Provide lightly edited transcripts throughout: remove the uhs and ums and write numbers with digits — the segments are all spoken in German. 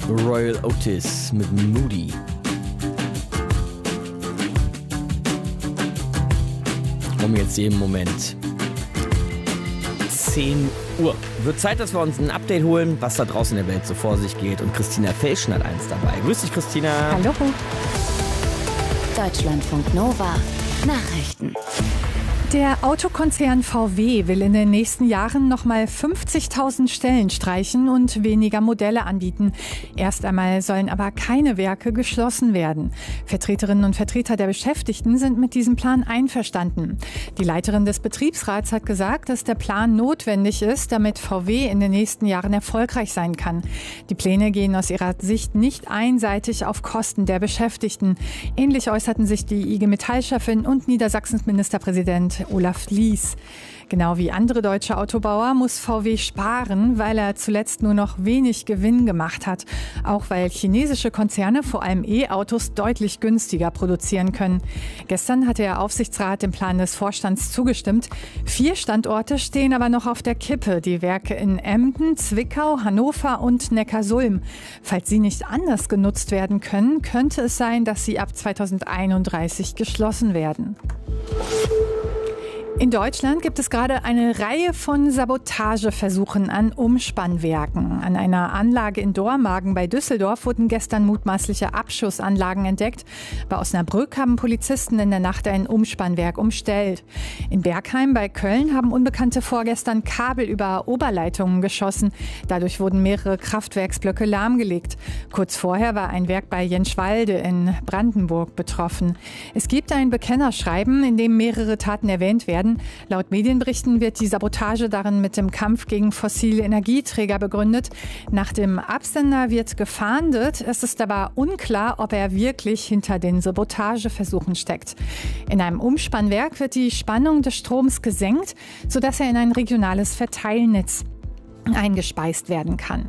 Royal Otis mit Moody. Um jetzt jeden Moment 10 Uhr. Wird Zeit, dass wir uns ein Update holen, was da draußen in der Welt so vor sich geht. Und Christina Felschen hat eins dabei. Grüß dich, Christina. Hallo. Deutschlandfunk Nova. Nachrichten. Der Autokonzern VW will in den nächsten Jahren nochmal 50.000 Stellen streichen und weniger Modelle anbieten. Erst einmal sollen aber keine Werke geschlossen werden. Vertreterinnen und Vertreter der Beschäftigten sind mit diesem Plan einverstanden. Die Leiterin des Betriebsrats hat gesagt, dass der Plan notwendig ist, damit VW in den nächsten Jahren erfolgreich sein kann. Die Pläne gehen aus ihrer Sicht nicht einseitig auf Kosten der Beschäftigten. Ähnlich äußerten sich die IG Metall-Chefin und Niedersachsens Ministerpräsident Olaf Lies. Genau wie andere deutsche Autobauer muss VW sparen, weil er zuletzt nur noch wenig Gewinn gemacht hat. Auch weil chinesische Konzerne vor allem E-Autos deutlich günstiger produzieren können. Gestern hat der Aufsichtsrat dem Plan des Vorstands zugestimmt. 4 Standorte stehen aber noch auf der Kippe. Die Werke in Emden, Zwickau, Hannover und Neckarsulm. Falls sie nicht anders genutzt werden können, könnte es sein, dass sie ab 2031 geschlossen werden. In Deutschland gibt es gerade eine Reihe von Sabotageversuchen an Umspannwerken. An einer Anlage in Dormagen bei Düsseldorf wurden gestern mutmaßliche Abschussanlagen entdeckt. Bei Osnabrück haben Polizisten in der Nacht ein Umspannwerk umstellt. In Bergheim bei Köln haben Unbekannte vorgestern Kabel über Oberleitungen geschossen. Dadurch wurden mehrere Kraftwerksblöcke lahmgelegt. Kurz vorher war ein Werk bei Jenschwalde in Brandenburg betroffen. Es gibt ein Bekennerschreiben, in dem mehrere Taten erwähnt werden. Laut Medienberichten wird die Sabotage darin mit dem Kampf gegen fossile Energieträger begründet. Nach dem Absender wird gefahndet. Es ist aber unklar, ob er wirklich hinter den Sabotageversuchen steckt. In einem Umspannwerk wird die Spannung des Stroms gesenkt, sodass er in ein regionales Verteilnetz eingespeist werden kann.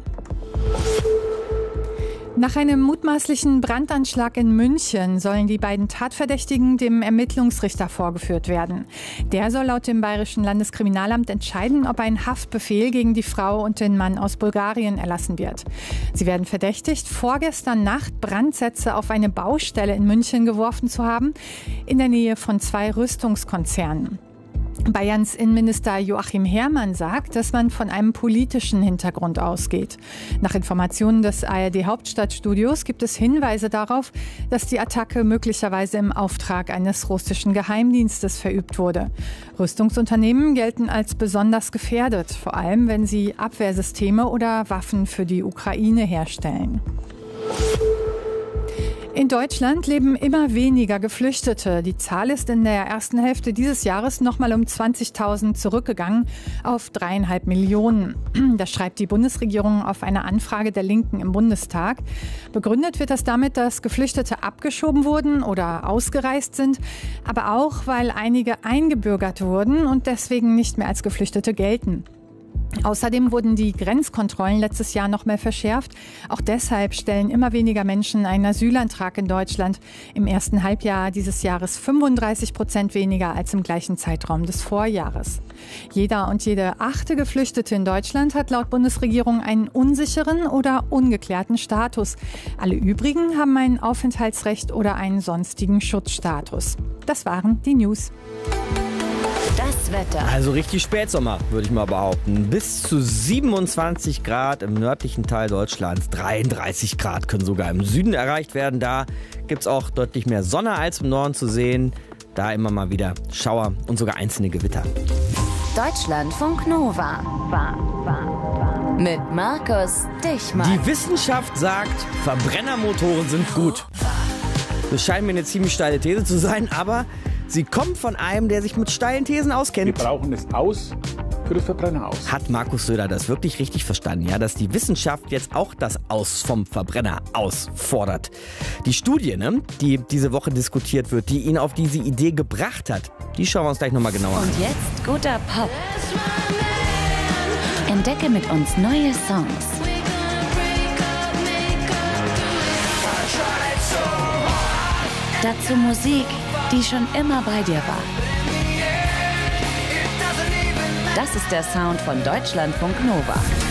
Nach einem mutmaßlichen Brandanschlag in München sollen die beiden Tatverdächtigen dem Ermittlungsrichter vorgeführt werden. Der soll laut dem Bayerischen Landeskriminalamt entscheiden, ob ein Haftbefehl gegen die Frau und den Mann aus Bulgarien erlassen wird. Sie werden verdächtigt, vorgestern Nacht Brandsätze auf eine Baustelle in München geworfen zu haben, in der Nähe von 2 Rüstungskonzernen. Bayerns Innenminister Joachim Herrmann sagt, dass man von einem politischen Hintergrund ausgeht. Nach Informationen des ARD-Hauptstadtstudios gibt es Hinweise darauf, dass die Attacke möglicherweise im Auftrag eines russischen Geheimdienstes verübt wurde. Rüstungsunternehmen gelten als besonders gefährdet, vor allem wenn sie Abwehrsysteme oder Waffen für die Ukraine herstellen. In Deutschland leben immer weniger Geflüchtete. Die Zahl ist in der ersten Hälfte dieses Jahres nochmal um 20.000 zurückgegangen auf 3,5 Millionen. Das schreibt die Bundesregierung auf eine Anfrage der Linken im Bundestag. Begründet wird das damit, dass Geflüchtete abgeschoben wurden oder ausgereist sind, aber auch, weil einige eingebürgert wurden und deswegen nicht mehr als Geflüchtete gelten. Außerdem wurden die Grenzkontrollen letztes Jahr noch mehr verschärft. Auch deshalb stellen immer weniger Menschen einen Asylantrag in Deutschland. Im ersten Halbjahr dieses Jahres 35% weniger als im gleichen Zeitraum des Vorjahres. Jeder und jede 8. Geflüchtete in Deutschland hat laut Bundesregierung einen unsicheren oder ungeklärten Status. Alle übrigen haben ein Aufenthaltsrecht oder einen sonstigen Schutzstatus. Das waren die News. Das Wetter. Also richtig Spätsommer, würde ich mal behaupten. Bis zu 27 Grad im nördlichen Teil Deutschlands. 33 Grad können sogar im Süden erreicht werden. Da gibt es auch deutlich mehr Sonne als im Norden zu sehen. Da immer mal wieder Schauer und sogar einzelne Gewitter. Deutschlandfunk Nova. Mit Markus Dichmann. Die Wissenschaft sagt, Verbrennermotoren sind gut. Das scheint mir eine ziemlich steile These zu sein, aber sie kommt von einem, der sich mit steilen Thesen auskennt. Wir brauchen das Aus für das Verbrenner aus. Hat Markus Söder das wirklich richtig verstanden, ja, dass die Wissenschaft jetzt auch das Aus vom Verbrenner ausfordert? Die Studie, die diese Woche diskutiert wird, die ihn auf diese Idee gebracht hat, die schauen wir uns gleich nochmal genauer an. Und jetzt guter Pop. Entdecke mit uns neue Songs. Dazu Musik, die schon immer bei dir war. Das ist der Sound von Deutschlandfunk Nova.